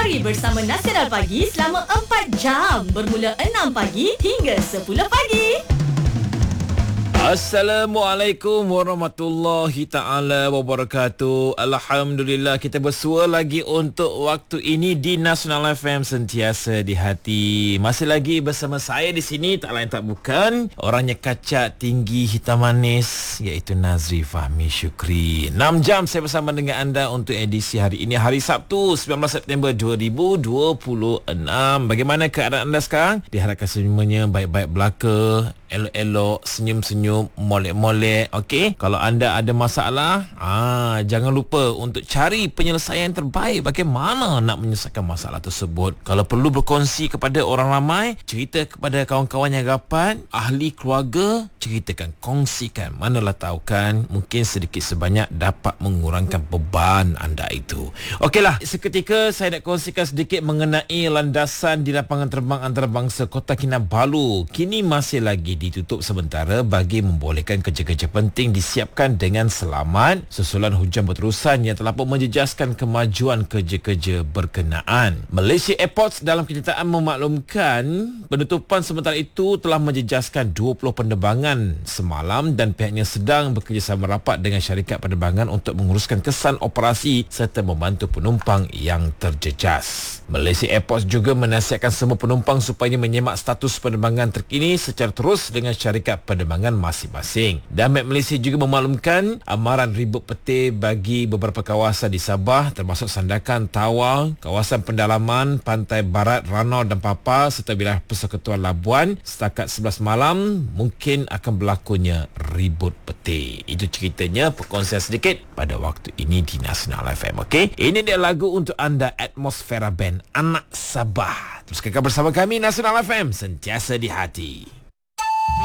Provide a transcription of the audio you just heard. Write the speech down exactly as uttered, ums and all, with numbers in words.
Hari bersama Nasional Pagi selama empat jam bermula enam pagi hingga sepuluh pagi. Assalamualaikum warahmatullahi ta'ala wabarakatuh. Alhamdulillah kita bersua lagi untuk waktu ini di Nasional F M, sentiasa di hati. Masih lagi bersama saya di sini, tak lain tak bukan orangnya kacak tinggi hitam manis, iaitu Nazri Fahmi Syukri. enam jam saya bersama dengan anda untuk edisi hari ini, hari Sabtu sembilan belas September dua ribu dua puluh enam. Bagaimana keadaan anda sekarang? Diharapkan semuanya baik-baik belaka, elok-elok, senyum-senyum, molek-molek. Okey, kalau anda ada masalah, ah jangan lupa untuk cari penyelesaian terbaik bagaimana nak menyelesaikan masalah tersebut. Kalau perlu berkongsi kepada orang ramai, cerita kepada kawan-kawan yang rapat, ahli keluarga, ceritakan, kongsikan. Manalah tahu kan, mungkin sedikit sebanyak dapat mengurangkan beban anda itu. Okeylah, seketika saya nak kongsikan sedikit mengenai landasan di lapangan terbang antarabangsa Kota Kinabalu. Kini masih lagi ditutup sementara bagi membolehkan kerja-kerja penting disiapkan dengan selamat susulan hujan berterusan yang telah pun menjejaskan kemajuan kerja-kerja berkenaan. Malaysia Airports dalam kenyataan memaklumkan penutupan sementara itu telah menjejaskan dua puluh penerbangan semalam dan pihaknya sedang bekerjasama rapat dengan syarikat penerbangan untuk menguruskan kesan operasi serta membantu penumpang yang terjejas. Malaysia Airports juga menasihatkan semua penumpang supaya menyemak status penerbangan terkini secara terus dengan syarikat penerbangan masing-masing. Dan Met Malaysia juga memaklumkan amaran ribut petir bagi beberapa kawasan di Sabah termasuk Sandakan, Tawau, kawasan pendalaman, pantai barat, Ranau dan Papar serta wilayah Persekutuan Labuan setakat sebelas malam mungkin akan berlakunya ribut petir. Itu ceritanya, perkongsian sedikit pada waktu ini di Nasional F M. Okey, ini dia lagu untuk anda, Atmosfera Band, Anak Sabah. Terus kekal bersama kami Nasional F M, sentiasa di hati.